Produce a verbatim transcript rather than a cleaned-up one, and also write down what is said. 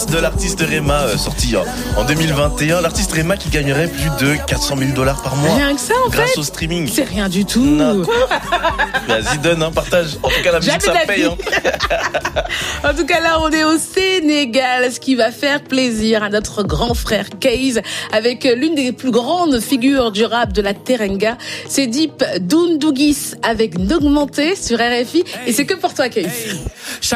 remix de l'artiste Rema euh, sorti en, en deux mille vingt et un. L'artiste Rema qui gagnerait plus de quatre cent mille dollars par mois. Rien que ça en grâce fait. au streaming. C'est rien du tout. Non. Vas-y, donne, hein, partage. En tout cas, la musique, ça paye. Hein. En tout cas, là, on est au Sénégal, ce qui va faire plaisir à notre grand frère Kayz avec l'une des plus grandes figures du rap de la Teranga. C'est Dip Doundouguis avec N'Augmenté sur R F I. Et c'est que pour toi, Kayz.